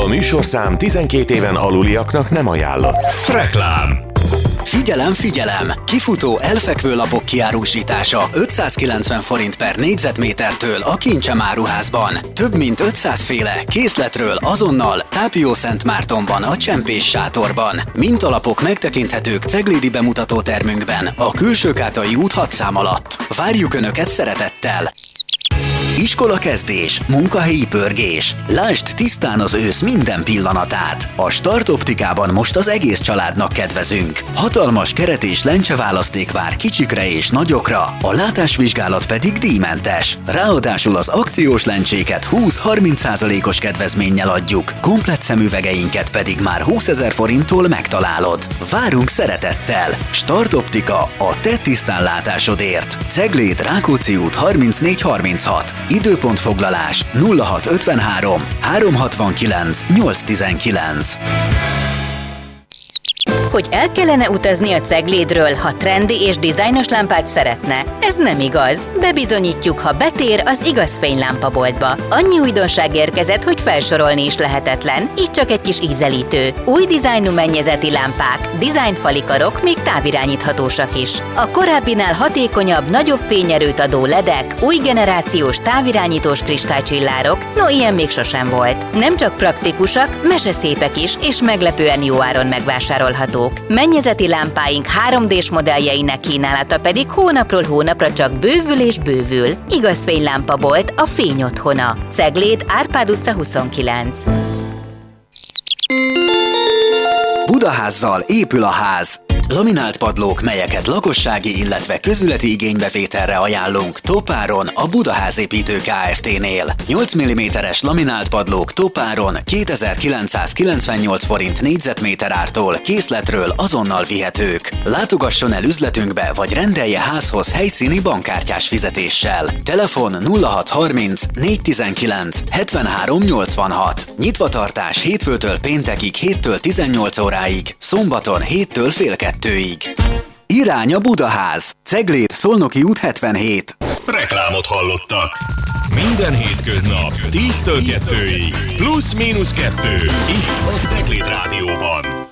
A műsorszám 12 éven aluliaknak nem ajánlott. Reklám. Figyelem, figyelem! Kifutó elfekvő lapok kiárusítása 590 forint per négyzetmétertől a Kincsem áruházban. Több mint 500 féle készletről azonnal Tápiószentmártonban a Csempés sátorban. Mintalapok megtekinthetők ceglédi bemutatótermünkben a Külsőkátai út 6 szám alatt. Várjuk Önöket szeretettel! Iskola kezdés, munkahelyi pörgés. Lásd tisztán az ősz minden pillanatát. A Start Optikában most az egész családnak kedvezünk. Hatalmas keret és lencseválaszték vár kicsikre és nagyokra, a látásvizsgálat pedig díjmentes. Ráadásul az akciós lencséket 20-30%-os kedvezménnyel adjuk, komplett szemüvegeinket pedig már 20 000 forinttól megtalálod. Várunk szeretettel! Start Optika, a te tisztánlátásodért. Cegléd, Rákóczi út 3436. Időpontfoglalás 0653 369 819. Hogy el kellene utazni a Ceglédről, ha trendi és dizájnos lámpát szeretne. Ez nem igaz. Bebizonyítjuk, ha betér az Igaz Fénylámpaboltba. Annyi újdonság érkezett, hogy felsorolni is lehetetlen, így csak egy kis ízelítő. Új dizájnú mennyezeti lámpák, dizájnfalikarok, még távirányíthatósak is. A korábbinál hatékonyabb, nagyobb fényerőt adó ledek, új generációs távirányítós kristálycsillárok, no ilyen még sosem volt. Nem csak praktikusak, meseszépek is, és meglepően jó áron megvásárolhatók. Mennyezeti lámpáink 3D-s modelljeinek kínálata pedig hónapról hónapra csak bővül és bővül. Igaz Fénylámpabolt, a fény otthona. Cegléd, Árpád utca 29. Budaházzal épül a ház. Laminált padlók, melyeket lakossági, illetve közületi igénybevételre ajánlunk topáron a Budaházépítő Kft-nél. 8 mm-es laminált padlók topáron 2998 forint négyzetméter ártól készletről azonnal vihetők. Látogasson el üzletünkbe, vagy rendelje házhoz helyszíni bankkártyás fizetéssel. Telefon 0630 419 7386. Nyitvatartás hétfőtől péntekig 7-től 18 óráig, szombaton 7-től fél 2-ig. Irány a Budaház. Cegléd, Szolnoki út 77. Reklámot hallottak. Minden hétköznap 10-től 2-ig. Plusz-minusz 2. Itt a Cegléd Rádióban.